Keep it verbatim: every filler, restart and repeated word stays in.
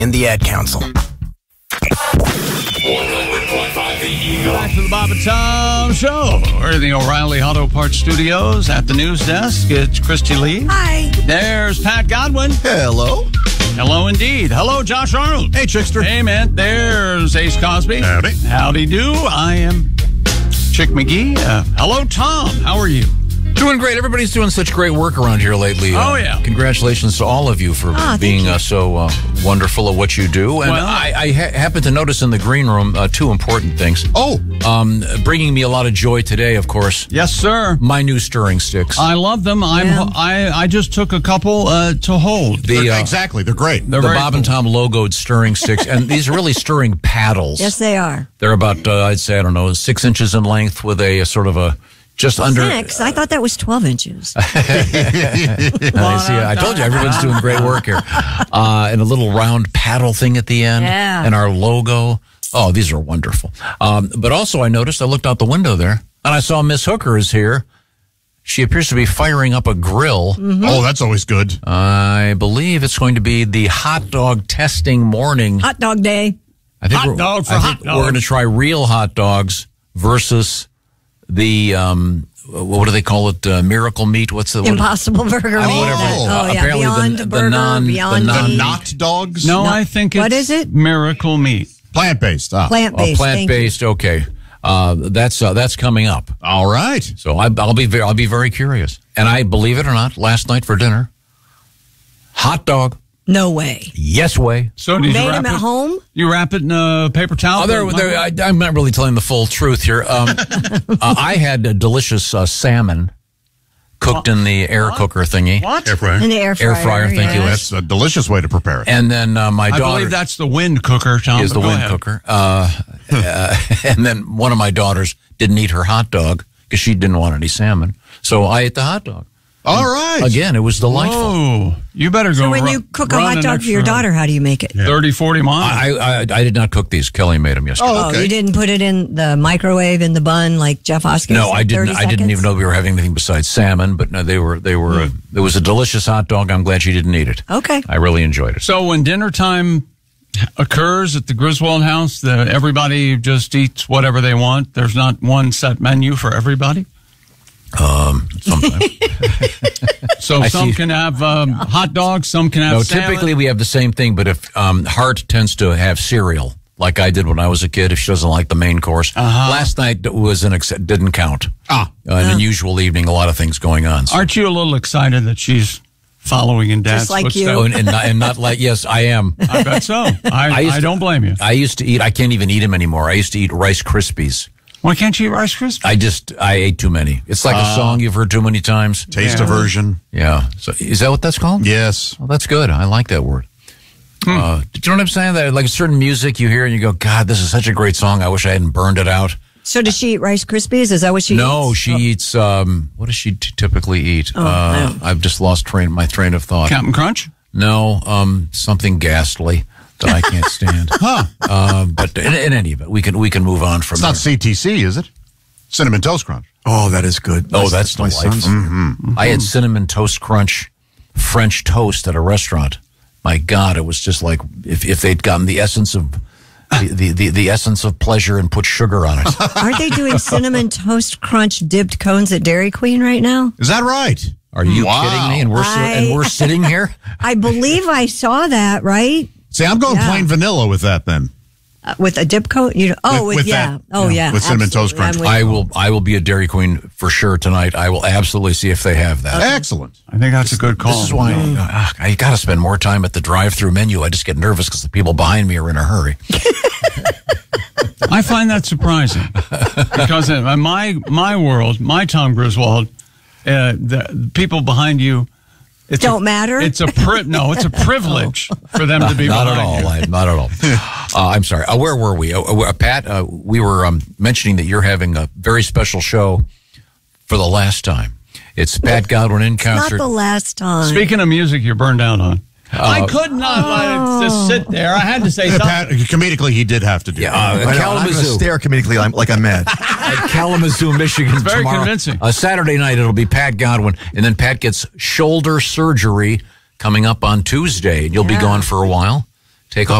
in the Ad Council. Back to the Bob and Tom Show. We're in the O'Reilly Auto Parts Studios at the news desk. It's Christy Lee. Hi. There's Pat Godwin. Hello. Hello indeed. Hello, Josh Arnold. Hey, Chickster. Hey, man. There's Ace Cosby. Howdy. Howdy do. I am Chick McGee. Uh, hello, Tom. How are you? Doing great. Everybody's doing such great work around here lately. Oh, Uh, yeah. Congratulations to all of you for Ah, thank being you. uh, so uh, wonderful at what you do. And Well- I, I ha- happen to notice in the green room uh, two important things. Oh, Um, bringing me a lot of joy today, of course, Yes, sir. my new stirring sticks. I love them. I'm. Yeah. I. I just took a couple uh, to hold. the they're- uh, exactly. They're great. They're the very Bob and cool. Tom logoed stirring sticks, and these are really stirring paddles. Yes, they are. They're about, uh, I'd say, I don't know, six inches in length with a, a sort of a just under. Six. I thought that was twelve inches. I see. I told you everyone's doing great work here. Uh, and a little round paddle thing at the end. Yeah. And our logo. Oh, these are wonderful. Um, but also, I noticed, I looked out the window there, and I saw Miss Hooker is here. She appears to be firing up a grill. Oh, that's always good. I believe it's going to be the hot dog testing morning. Hot dog day. I think Hot we're, dog for I hot think we're going to dogs. try real hot dogs versus the, um, what do they call it? Uh, miracle meat? What's the what- Impossible Burger. I mean, meat. whatever. Oh, Uh, yeah. apparently the- Beyond the Burger. non- the Beyond non- The Meat. not dogs? No, No. I think it's What is it? Miracle Meat. Plant-based. Ah. Oh, Plant-based. plant-based. Okay, uh, that's uh, that's coming up. All right. So I, I'll be very, I'll be very curious. And I believe it or not, last night for dinner, hot dog. No way. Yes way. So did you Made wrap them at it? home? You wrap it in a paper towel? Oh, there, there, I, I'm not really telling the full truth here. Um, uh, I had a delicious uh, salmon cooked in the air cooker thingy, What? Air fryer. In the air fryer. Air fryer, thank you. yes. That's a delicious way to prepare it. and then uh, my I daughter believe that's the wind cooker, Tom. is the but go wind ahead. cooker, uh, uh, and then one of my daughters didn't eat her hot dog because she didn't want any salmon, so I ate the hot dog. All right. Again, it was delightful. Whoa. You better go So when ru- you cook a run hot an dog for your extra daughter, how do you make it? thirty, forty miles. I, I I did not cook these. Kelly made them yesterday. Oh, Oh, okay. you didn't put it in the microwave in the bun like Jeff Hoskins? No, I didn't. thirty I didn't even seconds? know we were having anything besides salmon. But no, they were. They were. A, it was a delicious hot dog. I'm glad she didn't eat it. Okay. I really enjoyed it. So when dinner time occurs at the Griswold house, the, everybody just eats whatever they want. There's not one set menu for everybody. Um, sometimes. So I some see. can have um, hot dogs, some can have no, salmon. typically we have the same thing. But if um, Hart tends to have cereal, like I did when I was a kid, if she doesn't like the main course. Uh-huh. Last night was an ex- didn't count. Ah. Uh, an unusual evening. A lot of things going on. So. Aren't you a little excited that she's following in Dad's Just like footsteps? you. Oh, and, and, not, and not like yes, I am. I bet so. I, I, used to- don't blame you. I used to eat. I can't even eat them anymore. I used to eat Rice Krispies. Why can't you eat Rice Krispies? I just I ate too many. It's like a song you've heard too many times. Taste Yeah. aversion. Yeah. So is that what that's called? Yes. Well, that's good. I like that word. Uh, do you know what I'm saying? That like certain music you hear and you go, God, this is such a great song. I wish I hadn't burned it out. So does she eat Rice Krispies? Is that what she no, eats? she eats. Um, what does she t- typically eat? Oh, I uh, don't- I've just lost train my train of thought. Captain Crunch? No, um, something ghastly that I can't stand. Huh. uh, but in, in any event, we can we can move on from It's there. not C T C, is it? Cinnamon Toast Crunch. Oh, that is good. Oh, that's my delightful. son's. Mm-hmm. I had cinnamon toast crunch French toast at a restaurant. My God, it was just like if, if they'd gotten the essence of the, the, the, the essence of pleasure and put sugar on it. Aren't they doing Cinnamon Toast Crunch dipped cones at Dairy Queen right now? Is that right? Are you Wow. kidding me? And we're si- I- and we're sitting here. I believe I saw that, right? See, I'm going Yeah. plain vanilla with that then. Uh, with a dip coat? You know, oh, With- with, with yeah. that, oh, yeah, yeah. with Cinnamon Toast absolutely. Crunch. I'm with I you. will I will be at Dairy Queen for sure tonight. I will absolutely see if they have that. Excellent. I think that's a good call. This is why uh, I got to spend more time at the drive-through menu. I just get nervous because the people behind me are in a hurry. I find that surprising because in my my world, my Tom Griswold, uh, the, the people behind you it's Don't a, matter? It's a pri- no, it's a privilege for them to be Not at behind all. you. I, not at all. Uh, I'm sorry. Uh, where were we? Uh, uh, Pat, uh, we were um, mentioning that you're having a very special show for the last time. It's Pat Godwin in Not concert. the last time. Speaking of music, you're burned out on. I could not let it just sit there. I had to say something. Pat, comedically, he did have to do Yeah, that. uh, I know, I'm going to Kalamazoo. stare comedically like, like I'm mad. At Kalamazoo, Michigan very tomorrow. convincing. Uh, Saturday night, it'll be Pat Godwin, and then Pat gets shoulder surgery coming up on Tuesday. You'll be Yeah. gone for a while. Take off